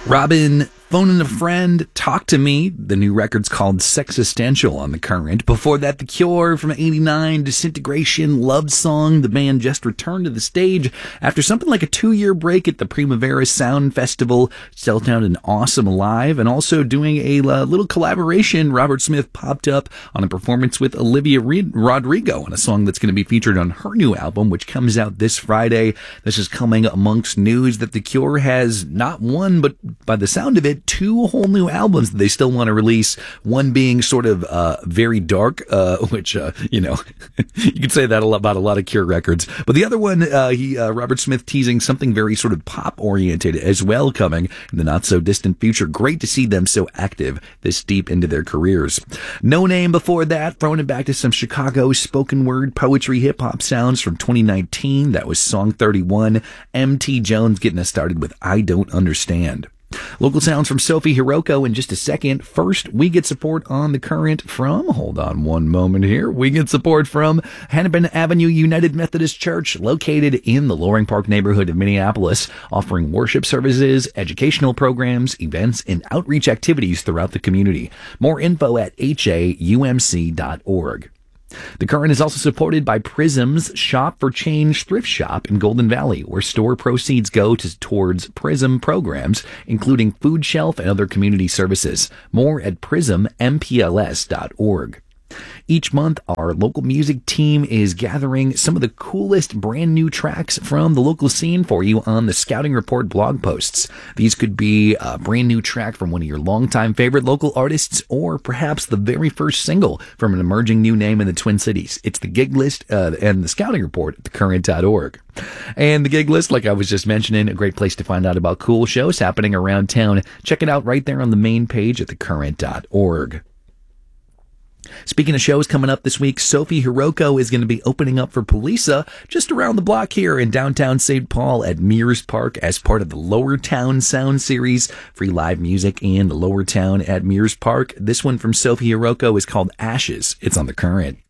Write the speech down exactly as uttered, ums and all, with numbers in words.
Robin, Phoning a Friend, Talk to Me. The new record's called Sexistential on The Current. Before that, The Cure from eighty-nine, Disintegration, Love Song. The band just returned to the stage after something like a two-year break at the Primavera Sound Festival. Still sounded awesome live, and also doing a uh, little collaboration. Robert Smith popped up on a performance with Olivia Rodrigo on a song that's going to be featured on her new album, which comes out this Friday. This is coming amongst news that The Cure has not one, but by the sound of it, two whole new albums that they still want to release. One being sort of uh, very dark, uh, which, uh, you know, you could say that a lot about a lot of Cure records. But the other one, uh, he uh, Robert Smith teasing something very sort of pop-oriented as well coming in the not-so-distant future. Great to see them so active this deep into their careers. No Name before that, throwing it back to some Chicago spoken word poetry hip-hop sounds from twenty nineteen. That was Song thirty-one. M T Jones getting us started with I Don't Understand. Local sounds from Sophie Hiroko in just a second. First, we get support on The Current from, hold on one moment here, we get support from Hennepin Avenue United Methodist Church, located in the Loring Park neighborhood of Minneapolis, offering worship services, educational programs, events, and outreach activities throughout the community. More info at H A U M C dot org. The Current is also supported by Prism's Shop for Change thrift shop in Golden Valley, where store proceeds go to, towards Prism programs, including food shelf and other community services. More at prism m p l s dot org. Each month, our local music team is gathering some of the coolest brand new tracks from the local scene for you on the Scouting Report blog posts. These could be a brand new track from one of your longtime favorite local artists, or perhaps the very first single from an emerging new name in the Twin Cities. It's the gig list uh, and the Scouting Report at the current dot org. And the gig list, like I was just mentioning, a great place to find out about cool shows happening around town. Check it out right there on the main page at the current dot org. Speaking of shows coming up this week, Sophie Hiroko is going to be opening up for Polisa just around the block here in downtown Saint Paul at Mears Park as part of the Lower Town Sound Series. Free live music in Lower Town at Mears Park. This one from Sophie Hiroko is called Ashes. It's on The Current.